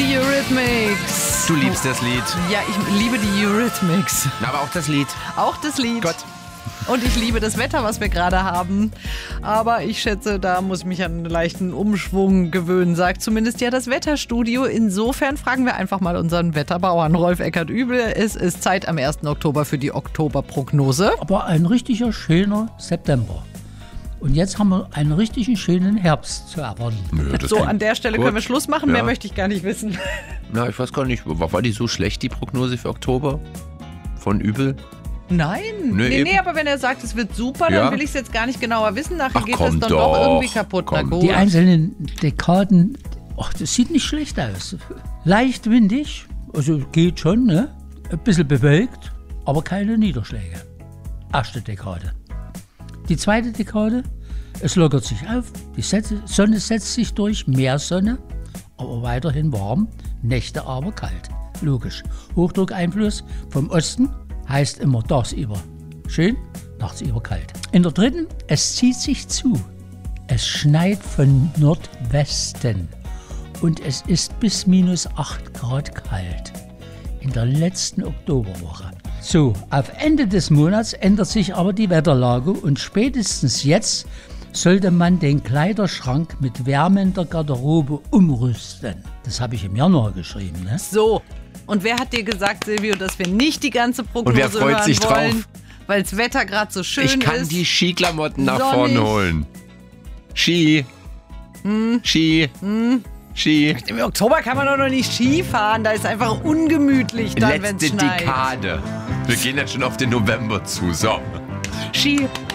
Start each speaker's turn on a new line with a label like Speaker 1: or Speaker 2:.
Speaker 1: die Eurythmics.
Speaker 2: Du liebst das Lied.
Speaker 1: Ja, ich liebe die Eurythmics.
Speaker 2: Aber auch das Lied.
Speaker 1: Auch das Lied.
Speaker 2: Gott.
Speaker 1: Und ich liebe das Wetter, was wir gerade haben. Aber ich schätze, da muss ich mich an einen leichten Umschwung gewöhnen, sagt zumindest ja das Wetterstudio. Insofern fragen wir einfach mal unseren Wetterbauern Rolf Eckert-Übel. Es ist Zeit am 1. Oktober für die Oktoberprognose.
Speaker 3: Aber ein richtiger schöner September. Und jetzt haben wir einen richtigen schönen Herbst zu erwarten.
Speaker 2: Nö, das
Speaker 1: So,
Speaker 2: kann-
Speaker 1: an der Stelle
Speaker 2: Gut.
Speaker 1: können wir Schluss machen.
Speaker 2: Ja.
Speaker 1: Mehr möchte ich gar nicht wissen.
Speaker 2: Na, ich weiß gar nicht. War die so schlecht, die Prognose für Oktober? Von Übel?
Speaker 1: Nein,
Speaker 2: Nee,
Speaker 1: nee,
Speaker 2: eben.
Speaker 1: aber wenn er sagt, es wird super,
Speaker 2: Ja.
Speaker 1: dann will ich es jetzt gar nicht genauer wissen. Nachher
Speaker 2: Ach,
Speaker 1: geht
Speaker 2: komm
Speaker 1: das dann doch
Speaker 2: doch,
Speaker 1: irgendwie kaputt. Na
Speaker 2: komm.
Speaker 1: gut.
Speaker 3: Die einzelnen Dekaden, ach, das sieht nicht schlecht aus. Leicht windig, also geht schon, ne? Ein bisschen bewölkt, aber keine Niederschläge. Erste Dekade. Die zweite Dekade, es lockert sich auf, die Sonne setzt sich durch, mehr Sonne, aber weiterhin warm, Nächte aber kalt. Logisch. Hochdruckeinfluss vom Osten heißt immer tagsüber schön, nachtsüber kalt. In der dritten, es zieht sich zu. Es schneit von Nordwesten und es ist bis minus 8 Grad kalt. In der letzten Oktoberwoche. So, auf Ende des Monats ändert sich aber die Wetterlage und spätestens jetzt sollte man den Kleiderschrank mit wärmender Garderobe umrüsten. Das habe ich im Januar geschrieben, ne?
Speaker 1: So, und wer hat dir gesagt, Silvio, dass wir nicht die ganze Prognose
Speaker 2: wer freut
Speaker 1: hören
Speaker 2: sich drauf?
Speaker 1: wollen, weil das Wetter gerade so schön
Speaker 2: Ich kann
Speaker 1: ist?
Speaker 2: die Skiklamotten nach
Speaker 1: sonnig.
Speaker 2: vorne holen. Ski. Ski. Ski.
Speaker 1: Im Oktober kann man doch noch nicht Ski fahren, da ist einfach ungemütlich dann, wenn es
Speaker 2: Letzte
Speaker 1: schneit.
Speaker 2: Dekade. Wir gehen jetzt schon auf den November zu. So. Ski.